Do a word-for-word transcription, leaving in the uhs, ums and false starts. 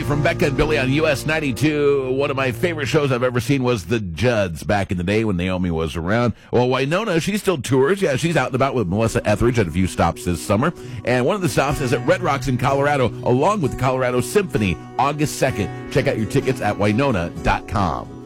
Billy from Becca and Billy on U S ninety-two. One of my favorite shows I've ever seen was The Judds back in the day when Naomi was around. Well, Winona, she still tours. Yeah, she's out and about with Melissa Etheridge at a few stops this summer. And one of the stops is at Red Rocks in Colorado, along with the Colorado Symphony, August second. Check out your tickets at winona dot com.